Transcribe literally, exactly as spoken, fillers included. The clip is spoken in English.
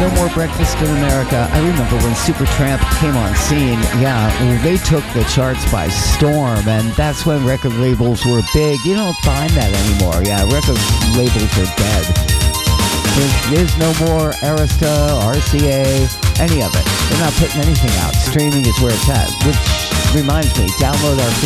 no more Breakfast in America. I remember when Supertramp came on scene. Yeah, they took the charts by storm, and that's when record labels were big. You don't find that anymore. Yeah, record labels are dead. There's, there's no more Arista, R C A, any of it. They're not putting anything out. Streaming is where it's at, which reminds me, download our